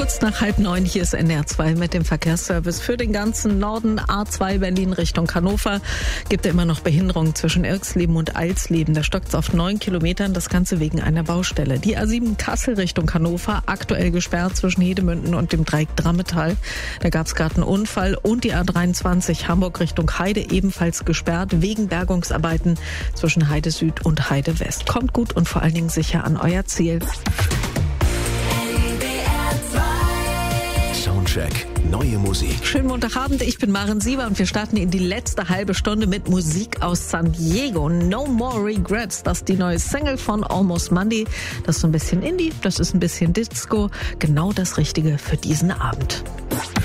Kurz nach 8:30, hier ist NDR2 mit dem Verkehrsservice für den ganzen Norden. A2 Berlin Richtung Hannover gibt immer noch Behinderungen zwischen Irxleben und Eilsleben. Da stockt es auf 9 Kilometern, das Ganze wegen einer Baustelle. Die A7 Kassel Richtung Hannover, aktuell gesperrt zwischen Hedemünden und dem Dreieck Drammetal. Da gab es gerade einen Unfall. Und die A23 Hamburg Richtung Heide ebenfalls gesperrt wegen Bergungsarbeiten zwischen Heide Süd und Heide West. Kommt gut und vor allen Dingen sicher an euer Ziel. Soundcheck, neue Musik. Schönen Montagabend, ich bin Maren Sieber und wir starten in die letzte halbe Stunde mit Musik aus San Diego. No More Regrets, das ist die neue Single von Almost Monday. Das ist so ein bisschen Indie, das ist ein bisschen Disco. Genau das Richtige für diesen Abend.